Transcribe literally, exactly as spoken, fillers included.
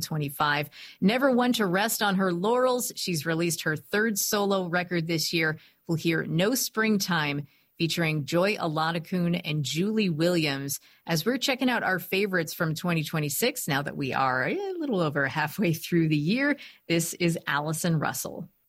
twenty-five. Never one to rest on her laurels, she's released her third solo record this year. We'll hear No Springtime, featuring Joy Aladakun and Julie Williams, as we're checking out our favorites from twenty twenty-six. Now that we are a little over halfway through the year, this is Allison Russell.